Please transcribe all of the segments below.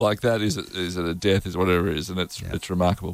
like that? Is it a death? Is whatever it is, and it's remarkable.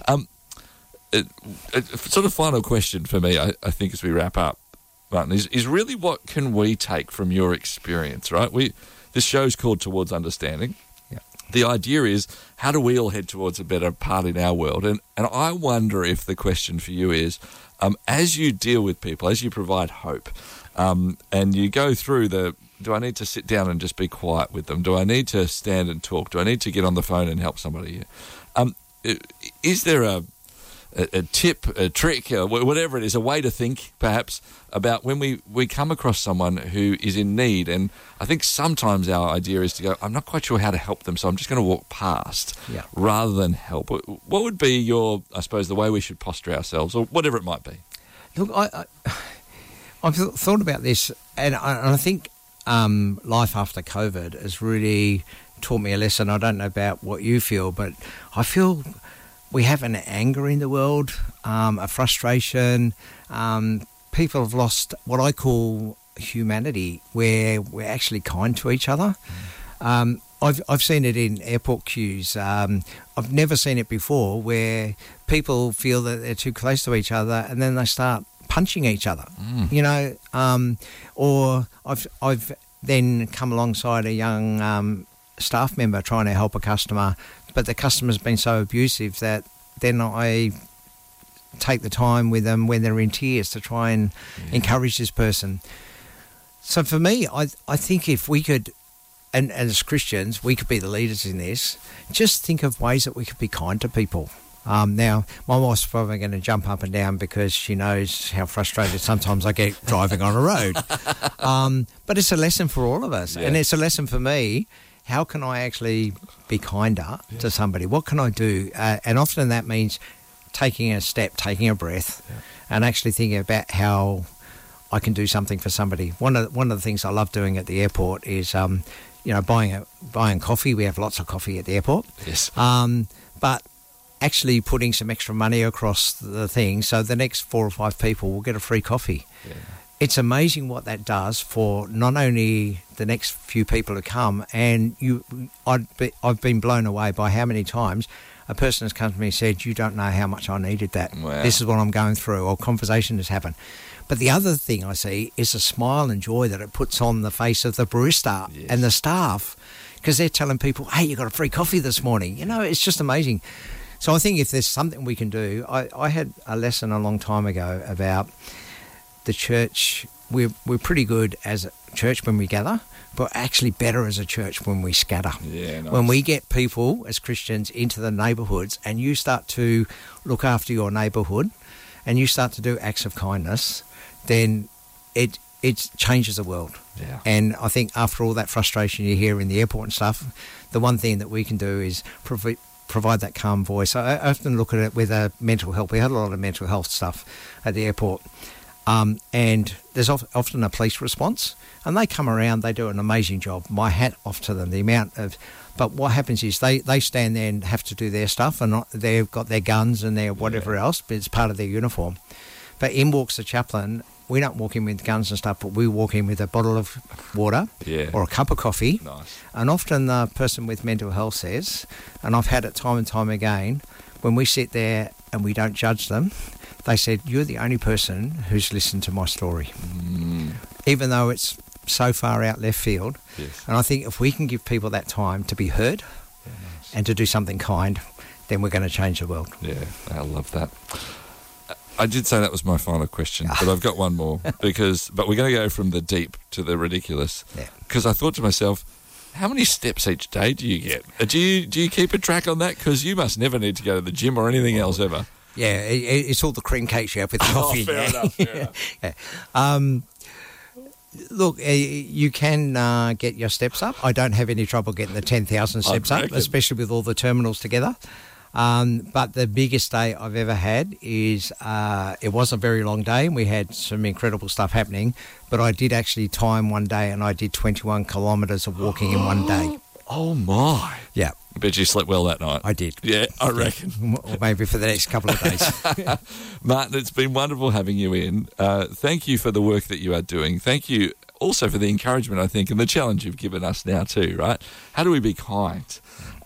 Sort of final question for me, I think, as we wrap up, Martin, is really what can we take from your experience, right? This show's called Towards Understanding. Yeah. The idea is, how do we all head towards a better part in our world? And I wonder if the question for you is, as you deal with people, as you provide hope, and you go through do I need to sit down and just be quiet with them? Do I need to stand and talk? Do I need to get on the phone and help somebody? Is there a tip, a trick, whatever it is, a way to think, perhaps, about when we come across someone who is in need? And I think sometimes our idea is to go, I'm not quite sure how to help them, so I'm just going to walk past rather than help. What would be the way we should posture ourselves, or whatever it might be? Look, I've thought about this, and I think life after COVID has really taught me a lesson. I don't know about what you feel, but I feel we have an anger in the world, a frustration. People have lost what I call humanity, where we're actually kind to each other. I've seen it in airport queues. I've never seen it before, where people feel that they're too close to each other, and then they start punching each other. Or I've then come alongside a young staff member trying to help a customer, but the customer's been so abusive that then I take the time with them when they're in tears to try and encourage this person. So for me, I think if we could, and as Christians, we could be the leaders in this, just think of ways that we could be kind to people. Now, my wife's probably going to jump up and down because she knows how frustrated sometimes I get driving on a road. But it's a lesson for all of us, and it's a lesson for me. How can I actually be kinder to somebody? What can I do? And often that means taking a step, taking a breath, and actually thinking about how I can do something for somebody. One of the things I love doing at the airport is, buying coffee. We have lots of coffee at the airport. Yes. But actually putting some extra money across the thing, so the next 4 or 5 people will get a free coffee. Yeah. It's amazing what that does for not only the next few people who come, and I've been blown away by how many times a person has come to me and said, you don't know how much I needed that. Wow. This is what I'm going through, or conversation has happened. But the other thing I see is the smile and joy that it puts on the face of the barista and the staff, because they're telling people, hey, you got a free coffee this morning. It's just amazing. So I think if there's something we can do, I had a lesson a long time ago about the church. We're pretty good as a church when we gather, but actually better as a church when we scatter. Yeah, nice. When we get people as Christians into the neighbourhoods, and you start to look after your neighbourhood, and you start to do acts of kindness, then it changes the world. Yeah. And I think after all that frustration you hear in the airport and stuff, the one thing that we can do is provide that calm voice. I often look at it with mental health. We had a lot of mental health stuff at the airport. And there's often a police response, and they come around, they do an amazing job. My hat off to them, but what happens is they stand there and have to do their stuff, and they've got their guns and their whatever else, but it's part of their uniform. But in walks the chaplain. We don't walk in with guns and stuff, but we walk in with a bottle of water or a cup of coffee. Nice. And often the person with mental health says, and I've had it time and time again, when we sit there and we don't judge them, they said, you're the only person who's listened to my story. Even though it's so far out left field. Yes. And I think if we can give people that time to be heard and to do something kind, then we're going to change the world. Yeah, I love that. I did say that was my final question, but I've got one more but we're going to go from the deep to the ridiculous. Because I thought to myself, how many steps each day do you get? Do you keep a track on that? Because you must never need to go to the gym or anything else ever. Yeah, it's all the cream cakes you have with the coffee. Fair enough. Look, you can get your steps up. I don't have any trouble getting the 10,000 steps up, especially with all the terminals together. But the biggest day I've ever had is, it was a very long day, and we had some incredible stuff happening, but I did actually time one day, and I did 21 kilometres of walking in one day. Oh, my. Yeah. I bet you slept well that night. I did. Yeah, I reckon. Or maybe for the next couple of days. Martin, it's been wonderful having you in. Thank you for the work that you are doing. Thank you also for the encouragement, I think, and the challenge you've given us now too, right? How do we be kind?